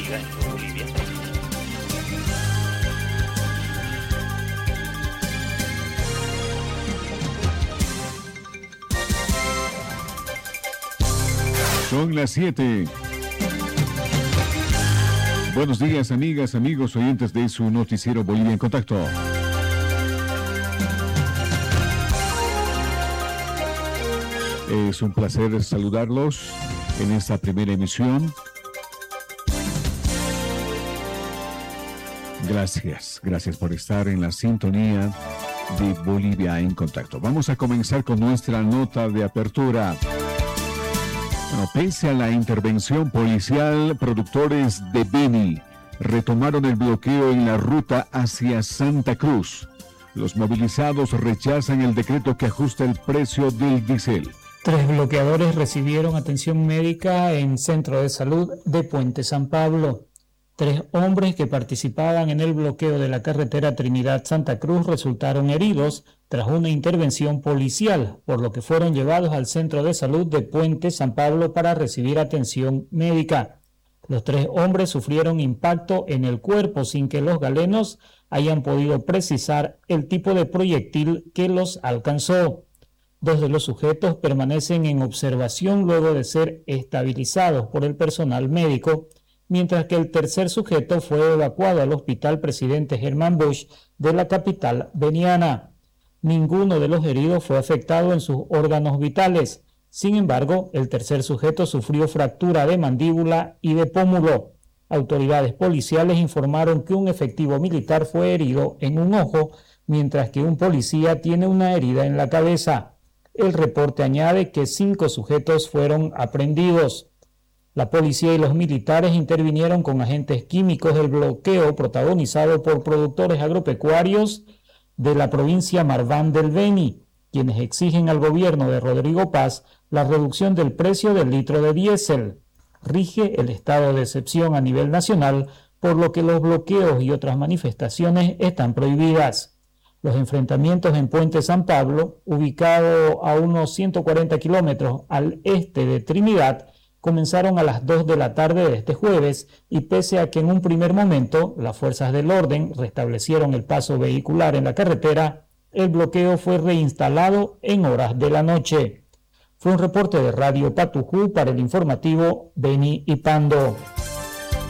siga en todo Bolivia. Son las 7. Buenos días, amigas, amigos, oyentes de su noticiero Bolivia en Contacto. Es un placer saludarlos en esta primera emisión. Gracias por estar en la sintonía de Bolivia en Contacto. Vamos a comenzar con nuestra nota de apertura. Bueno, pese a la intervención policial, productores de Beni retomaron el bloqueo en la ruta hacia Santa Cruz. Los movilizados rechazan el decreto que ajusta el precio del diésel. 3 bloqueadores recibieron atención médica en Centro de Salud de Puente San Pablo. 3 hombres que participaban en el bloqueo de la carretera Trinidad-Santa Cruz resultaron heridos tras una intervención policial, por lo que fueron llevados al Centro de Salud de Puente San Pablo para recibir atención médica. Los 3 hombres sufrieron impacto en el cuerpo sin que los galenos hayan podido precisar el tipo de proyectil que los alcanzó. 2 de los sujetos permanecen en observación luego de ser estabilizados por el personal médico, mientras que el tercer sujeto fue evacuado al Hospital Presidente Germán Bush de la capital beniana. Ninguno de los heridos fue afectado en sus órganos vitales. Sin embargo, el tercer sujeto sufrió fractura de mandíbula y de pómulo. Autoridades policiales informaron que un efectivo militar fue herido en un ojo, mientras que un policía tiene una herida en la cabeza. El reporte añade que 5 sujetos fueron aprehendidos. La policía y los militares intervinieron con agentes químicos del bloqueo protagonizado por productores agropecuarios de la provincia Marván del Beni, quienes exigen al gobierno de Rodrigo Paz la reducción del precio del litro de diésel. Rige el estado de excepción a nivel nacional, por lo que los bloqueos y otras manifestaciones están prohibidas. Los enfrentamientos en Puente San Pablo, ubicado a unos 140 kilómetros al este de Trinidad, comenzaron a las 2 de la tarde de este jueves y pese a que en un primer momento las fuerzas del orden restablecieron el paso vehicular en la carretera, el bloqueo fue reinstalado en horas de la noche. Fue un reporte de Radio Patujú para el informativo Beni y Pando.